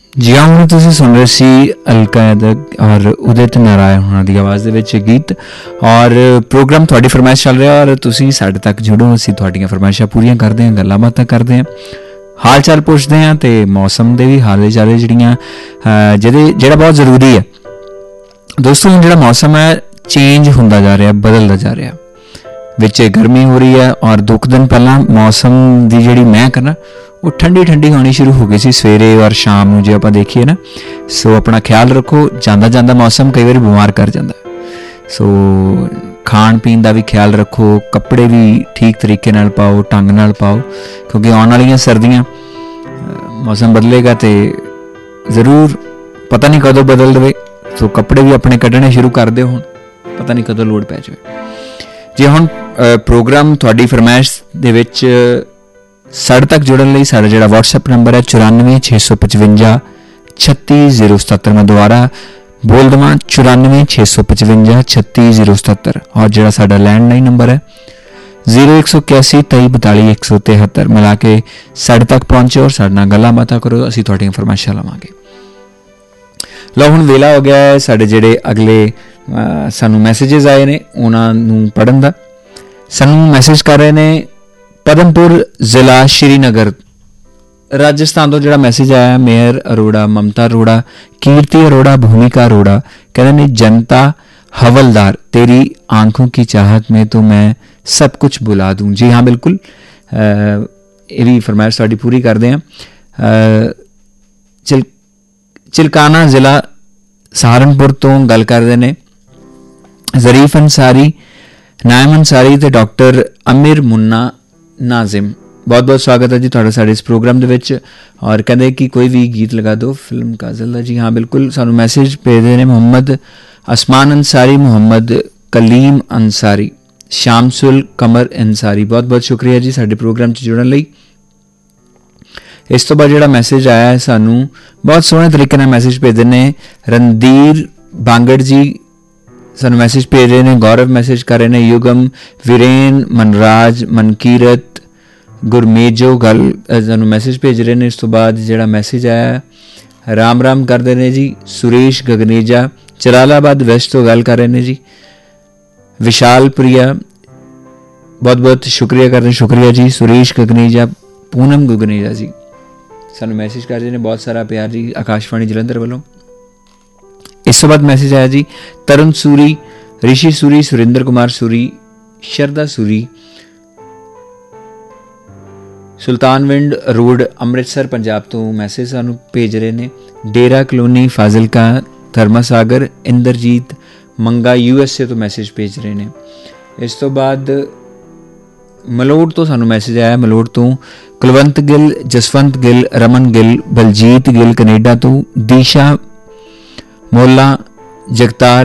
जी हाँ, ਹੁਣ ਤੁਸੀਂ ਸੁਣ ਰਹੇ ਸੀ ਅਲਕਾ ਯਾਦਵ ਔਰ ਉਦਿਤ ਨਾਰਾਇਣ ਹੋਣਾ ਦੀ ਆਵਾਜ਼ ਦੇ ਵਿੱਚ ਗੀਤ। ਔਰ ਪ੍ਰੋਗਰਾਮ ਤੁਹਾਡੀ ਫਰਮਾਇਸ਼ ਚੱਲ ਰਿਹਾ ਔਰ ਤੁਸੀਂ ਸਾਡੇ ਤੱਕ ਜੁੜੋ। ਅਸੀਂ ਤੁਹਾਡੀਆਂ ਫਰਮਾਇਸ਼ਾਂ ਪੂਰੀਆਂ ਕਰਦੇ ਹਾਂ, ਗੱਲਾਂ ਬਾਤਾਂ ਕਰਦੇ ਹਾਂ, ਹਾਲ ਚਾਲ ਪੁੱਛਦੇ ਹਾਂ ਅਤੇ ਮੌਸਮ ਦੇ ਵੀ ਹਾਲੇ ਚਾਲੇ ਜਿਹੜੀਆਂ ਜਿਹੜਾ ਬਹੁਤ ਜ਼ਰੂਰੀ ਹੈ ਦੋਸਤੋ। ਹੁਣ ਜਿਹੜਾ ਮੌਸਮ ਹੈ ਚੇਂਜ ਹੁੰਦਾ ਜਾ ਰਿਹਾ, ਬਦਲਦਾ ਜਾ ਰਿਹਾ। ਵਿੱਚ ਗਰਮੀ ਹੋ ਰਹੀ ਹੈ ਔਰ 2 ਦਿਨ ਪਹਿਲਾਂ ਮੌਸਮ ਦੀ ਜਿਹੜੀ ਮਹਿਕ ਨਾ ਉਹ ਠੰਡੀ ਠੰਡੀ ਹੋਣੀ ਸ਼ੁਰੂ ਹੋ ਗਈ ਸੀ ਸਵੇਰੇ ਔਰ ਸ਼ਾਮ ਨੂੰ, ਜੇ ਆਪਾਂ ਦੇਖੀਏ ਨਾ। ਸੋ ਆਪਣਾ ਖਿਆਲ ਰੱਖੋ, ਜਾਂਦਾ ਜਾਂਦਾ ਮੌਸਮ ਕਈ ਵਾਰੀ ਬਿਮਾਰ ਕਰ ਜਾਂਦਾ। ਸੋ ਖਾਣ ਪੀਣ ਦਾ ਵੀ ਖਿਆਲ ਰੱਖੋ, ਕੱਪੜੇ ਵੀ ਠੀਕ ਤਰੀਕੇ ਨਾਲ ਪਾਓ, ਢੰਗ ਨਾਲ ਪਾਓ, ਕਿਉਂਕਿ ਆਉਣ ਵਾਲੀਆਂ ਸਰਦੀਆਂ ਮੌਸਮ ਬਦਲੇਗਾ ਅਤੇ ਜ਼ਰੂਰ ਪਤਾ ਨਹੀਂ ਕਦੋਂ ਬਦਲ ਦੇਵੇ। ਸੋ ਕੱਪੜੇ ਵੀ ਆਪਣੇ ਕੱਢਣੇ ਸ਼ੁਰੂ ਕਰ ਦਿਓ, ਹੁਣ ਪਤਾ ਨਹੀਂ ਕਦੋਂ ਲੋੜ ਪੈ ਜਾਵੇ। ਜੇ ਹੁਣ ਪ੍ਰੋਗਰਾਮ ਤੁਹਾਡੀ ਫਰਮਾਇਸ਼ ਦੇ ਵਿੱਚ ਸਾਡੇ ਤੱਕ ਜੁੜਨ ਲਈ ਸਾਡਾ ਜਿਹੜਾ WhatsApp ਨੰਬਰ ਹੈ 94 655 36077। ਮੈਂ ਦੁਬਾਰਾ ਬੋਲ ਦੇਵਾਂ 94 655 36077। ਔਰ ਜਿਹੜਾ ਸਾਡਾ ਲੈਂਡਲਾਈਨ ਨੰਬਰ ਹੈ 0181 2342 173। ਮਿਲਾ ਕੇ ਸਾਡੇ ਤੱਕ ਪਹੁੰਚੋ ਔਰ ਸਾਡੇ ਨਾਲ ਗੱਲਾਂ ਬਾਤਾਂ ਕਰੋ, ਅਸੀਂ ਤੁਹਾਡੀਆਂ ਫਰਮਾਇਸ਼ਾਂ ਲਵਾਂਗੇ। ਲਓ ਹੁਣ ਵੇਲਾ ਹੋ ਗਿਆ ਹੈ ਸਾਡੇ ਜਿਹੜੇ ਅਗਲੇ ਸਾਨੂੰ ਮੈਸੇਜਿਸ ਆਏ ਨੇ ਉਹਨਾਂ ਨੂੰ ਪੜ੍ਹਨ ਦਾ। ਸਾਨੂੰ ਮੈਸੇਜ ਕਰ ਰਹੇ ਨੇ ਪਦਮਪੁਰ ਜ਼ਿਲ੍ਹਾ ਸ਼੍ਰੀਨਗਰ ਰਾਜਸਥਾਨ ਤੋਂ ਜਿਹੜਾ ਮੈਸੇਜ ਆਇਆ, ਮੇयर ਅਰੋੜਾ, ਮਮਤਾ ਅਰੋੜਾ, ਕੀਰਤੀ ਅਰੋੜਾ, ਭੂਮਿਕਾ ਅਰੋੜਾ, ਕਹਿੰਦੇ ਨੇ ਜਨਤਾ हवलदार तेरी आंखों की चाहत में तो मैं सब कुछ भुला दूँ। जी हाँ बिल्कुल, ये भी फरमाइश साड़ी पूरी करते हैं। चिलकाना ज़िला सहारनपुर तो गल करते हैं ਜ਼ਰੀਫ ਅੰਸਾਰੀ, ਨਾਇਮ ਅੰਸਾਰੀ ਤੇ ਡਾਕਟਰ ਅਮੀਰ ਮੁੰਨਾ ਨਾਜ਼ਿਮ। ਬਹੁਤ ਬਹੁਤ ਸਵਾਗਤ ਹੈ ਜੀ ਤੁਹਾਡਾ ਸਾਡੇ ਇਸ ਪ੍ਰੋਗਰਾਮ ਦੇ ਵਿੱਚ। ਔਰ ਕਹਿੰਦੇ ਕਿ ਕੋਈ ਵੀ ਗੀਤ ਲਗਾ ਦਿਓ ਫਿਲਮ ਕਾਜ਼ਲ ਦਾ। ਜੀ ਹਾਂ ਬਿਲਕੁਲ, ਸਾਨੂੰ ਮੈਸੇਜ ਭੇਜਦੇ ਨੇ ਮੁਹੰਮਦ ਅਸਮਾਨ ਅੰਸਾਰੀ, ਮੁਹੰਮਦ ਕਲੀਮ ਅੰਸਾਰੀ, ਸ਼ਾਮਸੁਲ ਕਮਰ ਅੰਸਾਰੀ। ਬਹੁਤ ਬਹੁਤ ਸ਼ੁਕਰੀਆ ਜੀ ਸਾਡੇ ਪ੍ਰੋਗਰਾਮ 'ਚ ਜੁੜਨ ਲਈ। ਇਸ ਤੋਂ ਬਾਅਦ ਜਿਹੜਾ ਮੈਸੇਜ ਆਇਆ ਹੈ ਸਾਨੂੰ ਬਹੁਤ ਸੋਹਣੇ ਤਰੀਕੇ ਨਾਲ ਮੈਸੇਜ ਭੇਜਦੇ ਨੇ ਰਣਧੀਰ ਬਾਂਗੜ ਜੀ, ਸਾਨੂੰ ਮੈਸੇਜ ਭੇਜ ਰਹੇ ਨੇ। ਗੌਰਵ ਮੈਸੇਜ ਕਰ ਰਹੇ ਨੇ, ਯੁਗਮ, ਵੀਰੇਨ, ਮਨਰਾਜ, ਮਨਕੀਰਤ, ਗੁਰਮੇਜੋ ਗੱਲ ਸਾਨੂੰ ਮੈਸੇਜ ਭੇਜ ਰਹੇ ਨੇ। ਇਸ ਤੋਂ ਬਾਅਦ ਜਿਹੜਾ ਮੈਸੇਜ ਆਇਆ ਰਾਮ ਰਾਮ ਕਰਦੇ ਨੇ ਜੀ ਸੁਰੇਸ਼ ਗਗਨੇਜਾ, ਜਲਾਲਾਬਾਦ ਵੈਸਟ ਤੋਂ ਗੱਲ ਕਰ ਰਹੇ ਨੇ ਜੀ। ਵਿਸ਼ਾਲ ਪ੍ਰਿਆ ਬਹੁਤ ਬਹੁਤ ਸ਼ੁਕਰੀਆ ਕਰਦੇ, ਸ਼ੁਕਰੀਆ ਜੀ ਸੁਰੇਸ਼ ਗਗਨੇਜਾ, ਪੂਨਮ ਗਗਨੇਜਾ ਜੀ ਸਾਨੂੰ ਮੈਸੇਜ ਕਰ ਰਹੇ ਨੇ। ਬਹੁਤ ਸਾਰਾ ਪਿਆਰ ਜੀ ਆਕਾਸ਼ਵਾਣੀ ਜਲੰਧਰ ਵੱਲੋਂ। ਇਸ ਤੋਂ ਬਾਅਦ ਮੈਸੇਜ ਆਇਆ ਜੀ ਤਰੁਣ ਸੂਰੀ, ਰਿਸ਼ੀ ਸੂਰੀ, ਸੁਰਿੰਦਰ ਕੁਮਾਰ ਸੂਰੀ, ਸ਼ਰਦਾ ਸੂਰੀ, ਸੁਲਤਾਨਵਿੰਡ ਰੋਡ ਅੰਮ੍ਰਿਤਸਰ ਪੰਜਾਬ ਤੋਂ ਮੈਸੇਜ ਸਾਨੂੰ ਭੇਜ ਰਹੇ ਨੇ। ਡੇਰਾ ਕਲੋਨੀ ਫਾਜ਼ਿਲਕਾ, ਧਰਮਾਸਾਗਰ, ਇੰਦਰਜੀਤ ਮੰਗਾ USA ਤੋਂ ਮੈਸੇਜ ਭੇਜ ਰਹੇ ਨੇ। ਇਸ ਤੋਂ ਬਾਅਦ ਮਲੋਟ ਤੋਂ ਸਾਨੂੰ ਮੈਸੇਜ ਆਇਆ, ਮਲੋਟ ਤੋਂ ਕੁਲਵੰਤ ਗਿੱਲ, ਜਸਵੰਤ ਗਿੱਲ, ਰਮਨ ਗਿੱਲ, ਬਲਜੀਤ ਗਿੱਲ ਕੈਨੇਡਾ ਤੋਂ, ਦੀਸ਼ਾ ਮੋਲਾ, ਜਗਤਾਰ